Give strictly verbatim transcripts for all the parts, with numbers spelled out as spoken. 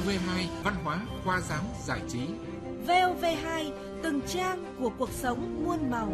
vê hai Văn hóa, khoa giáo, giải trí. vê o vê hai, từng trang của cuộc sống muôn màu.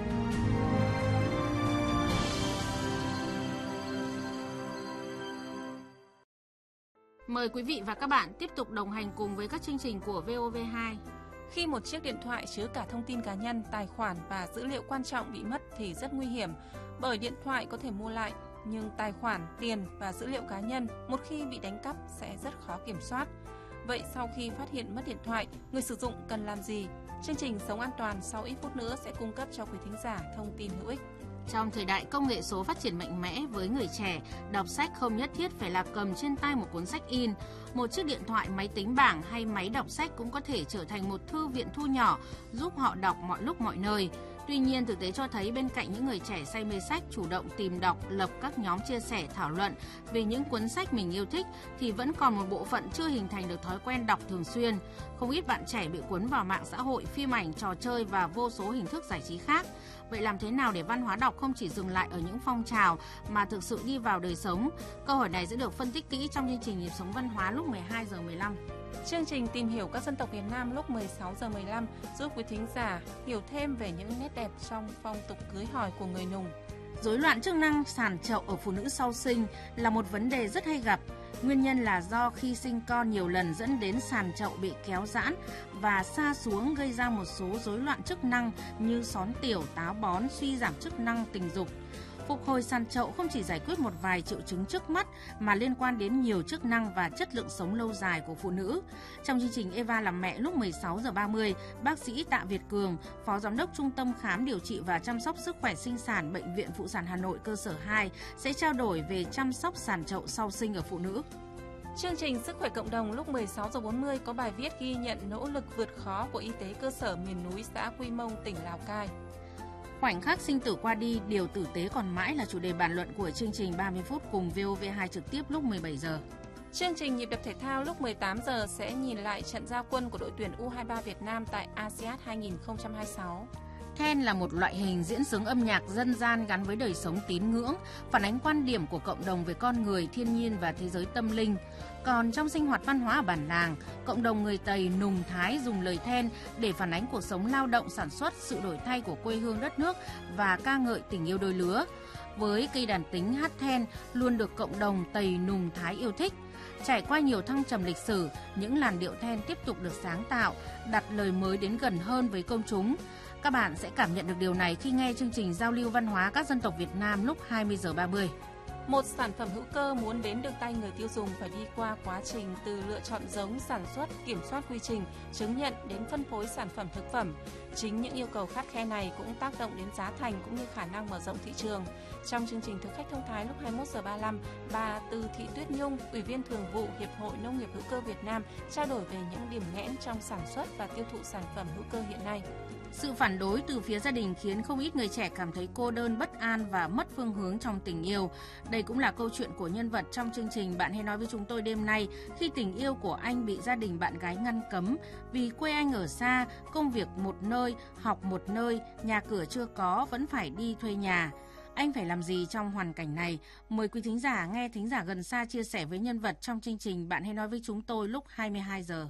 Mời quý vị và các bạn tiếp tục đồng hành cùng với các chương trình của vê o vê hai. Khi một chiếc điện thoại chứa cả thông tin cá nhân, tài khoản và dữ liệu quan trọng bị mất thì rất nguy hiểm, bởi điện thoại có thể mua lại, nhưng tài khoản, tiền và dữ liệu cá nhân một khi bị đánh cắp sẽ rất khó kiểm soát. Vậy sau khi phát hiện mất điện thoại, người sử dụng cần làm gì? Chương trình Sống An Toàn sau ít phút nữa sẽ cung cấp cho quý thính giả thông tin hữu ích. Trong thời đại công nghệ số phát triển mạnh mẽ, với người trẻ, đọc sách không nhất thiết phải là cầm trên tay một cuốn sách in. Một chiếc điện thoại, máy tính bảng hay máy đọc sách cũng có thể trở thành một thư viện thu nhỏ, giúp họ đọc mọi lúc mọi nơi. Tuy nhiên, thực tế cho thấy bên cạnh những người trẻ say mê sách, chủ động tìm đọc, lập các nhóm chia sẻ, thảo luận về những cuốn sách mình yêu thích, thì vẫn còn một bộ phận chưa hình thành được thói quen đọc thường xuyên. Không ít bạn trẻ bị cuốn vào mạng xã hội, phim ảnh, trò chơi và vô số hình thức giải trí khác. Vậy làm thế nào để văn hóa đọc không chỉ dừng lại ở những phong trào mà thực sự đi vào đời sống? Câu hỏi này sẽ được phân tích kỹ trong chương trình Nhịp sống văn hóa lúc mười hai giờ mười lăm. Chương trình Tìm hiểu các dân tộc Việt Nam lúc mười sáu giờ mười lăm giúp quý thính giả hiểu thêm về những nét đẹp trong phong tục cưới hỏi của người Nùng. Rối loạn chức năng sàn chậu ở phụ nữ sau sinh là một vấn đề rất hay gặp. Nguyên nhân là do khi sinh con nhiều lần dẫn đến sàn chậu bị kéo giãn và sa xuống, gây ra một số rối loạn chức năng như xón tiểu, táo bón, suy giảm chức năng tình dục. Phục hồi sàn chậu không chỉ giải quyết một vài triệu chứng trước mắt mà liên quan đến nhiều chức năng và chất lượng sống lâu dài của phụ nữ. Trong chương trình Eva làm mẹ lúc mười sáu giờ ba mươi, bác sĩ Tạ Việt Cường, Phó Giám đốc Trung tâm Khám Điều trị và Chăm sóc Sức khỏe Sinh sản Bệnh viện Phụ sản Hà Nội cơ sở hai sẽ trao đổi về chăm sóc sàn chậu sau sinh ở phụ nữ. Chương trình Sức khỏe cộng đồng lúc mười sáu giờ bốn mươi có bài viết ghi nhận nỗ lực vượt khó của y tế cơ sở miền núi xã Quy Mông, tỉnh Lào Cai. Khoảnh khắc sinh tử qua đi, điều tử tế còn mãi là chủ đề bàn luận của chương trình ba mươi phút cùng vê o vê hai trực tiếp lúc mười bảy giờ. Chương trình Nhịp đập thể thao lúc mười tám giờ sẽ nhìn lại trận ra quân của đội tuyển u hai mươi ba Việt Nam tại a si át hai không hai sáu. Then là một loại hình diễn xướng âm nhạc dân gian gắn với đời sống tín ngưỡng, phản ánh quan điểm của cộng đồng về con người, thiên nhiên và thế giới tâm linh. Còn trong sinh hoạt văn hóa ở bản làng, cộng đồng người Tây, Nùng, Thái dùng lời then để phản ánh cuộc sống lao động, sản xuất, sự đổi thay của quê hương đất nước và ca ngợi tình yêu đôi lứa. Với cây đàn tính, hát then luôn được cộng đồng Tây, Nùng, Thái yêu thích. Trải qua nhiều thăng trầm lịch sử, những làn điệu then tiếp tục được sáng tạo, đặt lời mới đến gần hơn với công chúng. Các bạn sẽ cảm nhận được điều này khi nghe chương trình Giao lưu văn hóa các dân tộc Việt Nam lúc hai mươi giờ ba mươi. Một sản phẩm hữu cơ muốn đến được tay người tiêu dùng phải đi qua quá trình từ lựa chọn giống, sản xuất, kiểm soát quy trình, chứng nhận đến phân phối sản phẩm thực phẩm. Chính những yêu cầu khắt khe này cũng tác động đến giá thành cũng như khả năng mở rộng thị trường. Trong chương trình Thực khách thông thái lúc hai mươi mốt giờ ba mươi lăm, bà Từ Thị Tuyết Nhung, Ủy viên Thường vụ Hiệp hội Nông nghiệp hữu cơ Việt Nam trao đổi về những điểm nghẽn trong sản xuất và tiêu thụ sản phẩm hữu cơ hiện nay. Sự phản đối từ phía gia đình khiến không ít người trẻ cảm thấy cô đơn, bất an và mất phương hướng trong tình yêu. Đây cũng là câu chuyện của nhân vật trong chương trình Bạn hãy nói với chúng tôi đêm nay, khi tình yêu của anh bị gia đình bạn gái ngăn cấm vì quê anh ở xa, công việc một nơi, học một nơi, nhà cửa chưa có, vẫn phải đi thuê nhà. Anh phải làm gì trong hoàn cảnh này? Mời quý thính giả nghe thính giả gần xa chia sẻ với nhân vật trong chương trình Bạn hãy nói với chúng tôi lúc hai mươi hai giờ.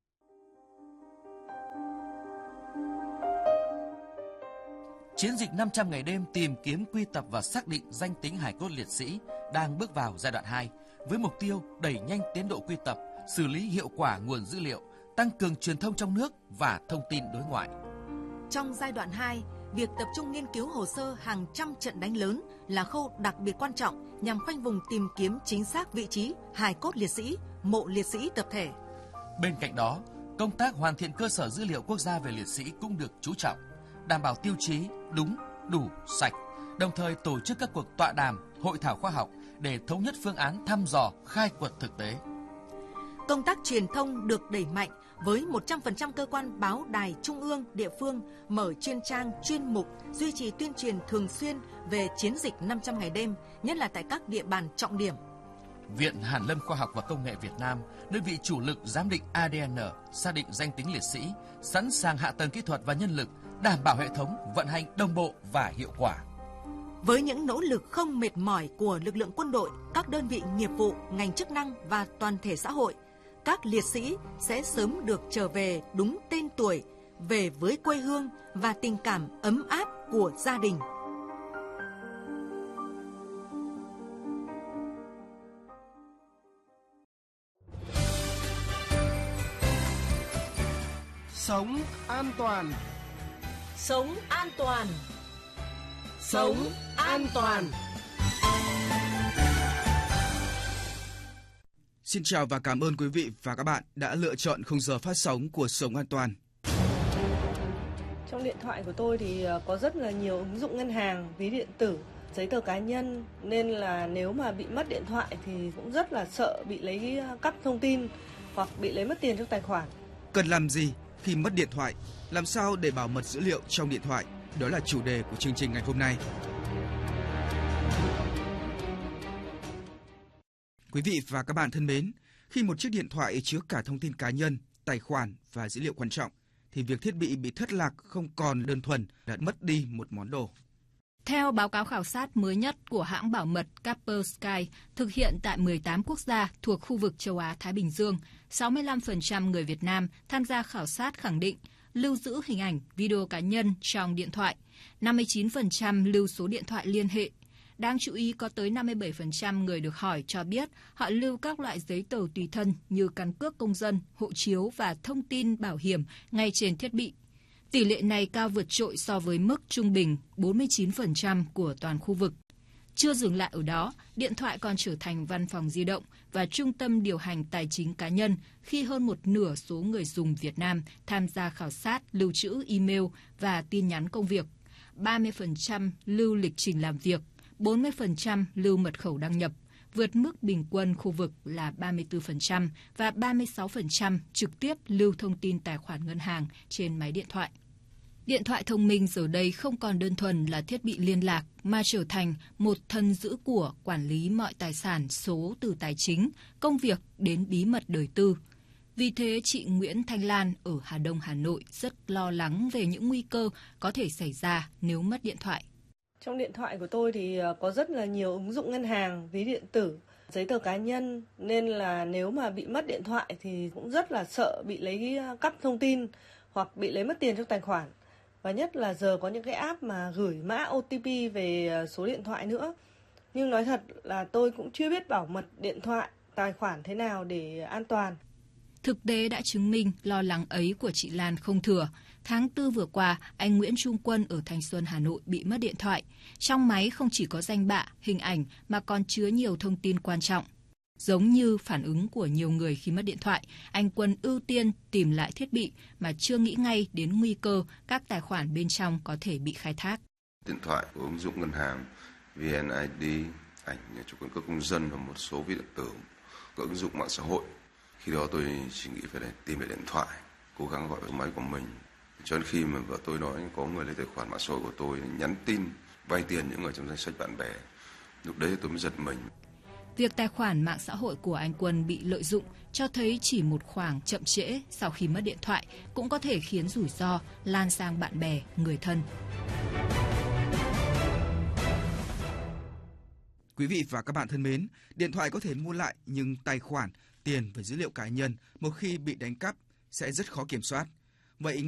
Chiến dịch năm trăm ngày đêm tìm kiếm, quy tập và xác định danh tính hài cốt liệt sĩ đang bước vào giai đoạn hai với mục tiêu đẩy nhanh tiến độ quy tập, xử lý hiệu quả nguồn dữ liệu, tăng cường truyền thông trong nước và thông tin đối ngoại. Trong giai đoạn hai, việc tập trung nghiên cứu hồ sơ hàng trăm trận đánh lớn là khâu đặc biệt quan trọng nhằm khoanh vùng tìm kiếm chính xác vị trí hài cốt liệt sĩ, mộ liệt sĩ tập thể. Bên cạnh đó, công tác hoàn thiện cơ sở dữ liệu quốc gia về liệt sĩ cũng được chú trọng, đảm bảo tiêu chí đúng, đủ, sạch, đồng thời tổ chức các cuộc tọa đàm, hội thảo khoa học để thống nhất phương án thăm dò, khai quật thực tế. Công tác truyền thông được đẩy mạnh với một trăm phần trăm cơ quan báo đài trung ương, địa phương mở chuyên trang, chuyên mục, duy trì tuyên truyền thường xuyên về chiến dịch năm trăm ngày đêm, nhất là tại các địa bàn trọng điểm. Viện Hàn lâm Khoa học và Công nghệ Việt Nam, đơn vị chủ lực giám định a đê en, xác định danh tính liệt sĩ, sẵn sàng hạ tầng kỹ thuật và nhân lực, đảm bảo hệ thống vận hành đồng bộ và hiệu quả. Với những nỗ lực không mệt mỏi của lực lượng quân đội, các đơn vị nghiệp vụ, ngành chức năng và toàn thể xã hội, các liệt sĩ sẽ sớm được trở về đúng tên tuổi, về với quê hương và tình cảm ấm áp của gia đình. Sống an toàn. Sống an toàn. Sống an toàn. Xin chào và cảm ơn quý vị và các bạn đã lựa chọn khung giờ phát sóng của Sống An Toàn. Trong điện thoại của tôi thì có rất là nhiều ứng dụng ngân hàng, ví điện tử, giấy tờ cá nhân, nên là nếu mà bị mất điện thoại thì cũng rất là sợ bị lấy cắp thông tin hoặc bị lấy mất tiền trong tài khoản. Cần làm gì khi mất điện thoại? Làm sao để bảo mật dữ liệu trong điện thoại? Đó là chủ đề của chương trình ngày hôm nay. Quý vị và các bạn thân mến, khi một chiếc điện thoại chứa cả thông tin cá nhân, tài khoản và dữ liệu quan trọng, thì việc thiết bị bị thất lạc không còn đơn thuần là mất đi một món đồ. Theo báo cáo khảo sát mới nhất của hãng bảo mật Kaspersky thực hiện tại mười tám quốc gia thuộc khu vực châu Á-Thái Bình Dương, sáu mươi lăm phần trăm người Việt Nam tham gia khảo sát khẳng định lưu giữ hình ảnh, video cá nhân trong điện thoại, năm mươi chín phần trăm lưu số điện thoại liên hệ. Đáng chú ý có tới năm mươi bảy phần trăm người được hỏi cho biết họ lưu các loại giấy tờ tùy thân như căn cước công dân, hộ chiếu và thông tin bảo hiểm ngay trên thiết bị. Tỷ lệ này cao vượt trội so với mức trung bình bốn mươi chín phần trăm của toàn khu vực. Chưa dừng lại ở đó, điện thoại còn trở thành văn phòng di động và trung tâm điều hành tài chính cá nhân khi hơn một nửa số người dùng Việt Nam tham gia khảo sát lưu trữ email và tin nhắn công việc, ba mươi phần trăm lưu lịch trình làm việc, bốn mươi phần trăm lưu mật khẩu đăng nhập, vượt mức bình quân khu vực là ba mươi tư phần trăm và ba mươi sáu phần trăm trực tiếp lưu thông tin tài khoản ngân hàng trên máy điện thoại. Điện thoại thông minh giờ đây không còn đơn thuần là thiết bị liên lạc mà trở thành một thân giữ của quản lý mọi tài sản số từ tài chính, công việc đến bí mật đời tư. Vì thế, chị Nguyễn Thanh Lan ở Hà Đông, Hà Nội rất lo lắng về những nguy cơ có thể xảy ra nếu mất điện thoại. Trong điện thoại của tôi thì có rất là nhiều ứng dụng ngân hàng, ví điện tử, giấy tờ cá nhân, nên là nếu mà bị mất điện thoại thì cũng rất là sợ bị lấy cắp thông tin hoặc bị lấy mất tiền trong tài khoản. Và nhất là giờ có những cái app mà gửi mã ô tê pê về số điện thoại nữa. Nhưng nói thật là tôi cũng chưa biết bảo mật điện thoại, tài khoản thế nào để an toàn. Thực tế đã chứng minh lo lắng ấy của chị Lan không thừa. Tháng tư vừa qua, anh Nguyễn Trung Quân ở Thanh Xuân, Hà Nội bị mất điện thoại. Trong máy không chỉ có danh bạ, hình ảnh mà còn chứa nhiều thông tin quan trọng. Giống như phản ứng của nhiều người khi mất điện thoại, anh Quân ưu tiên tìm lại thiết bị mà chưa nghĩ ngay đến nguy cơ các tài khoản bên trong có thể bị khai thác. Điện thoại của ứng dụng ngân hàng, vê en i đê, ảnh chụp căn cước công dân và một số ví điện tử, các ứng dụng mạng xã hội. Khi đó tôi chỉ nghĩ phải tìm lại điện thoại, cố gắng gọi vào máy của mình. Cho đến khi mà vợ tôi nói có người lấy tài khoản mạng xã hội của tôi, nhắn tin vay tiền những người trong danh sách bạn bè, lúc đấy tôi mới giật mình. Việc tài khoản mạng xã hội của anh Quân bị lợi dụng cho thấy chỉ một khoảng chậm trễ sau khi mất điện thoại cũng có thể khiến rủi ro lan sang bạn bè, người thân. Quý vị và các bạn thân mến, điện thoại có thể mua lại nhưng tài khoản, tiền và dữ liệu cá nhân một khi bị đánh cắp sẽ rất khó kiểm soát. Vậy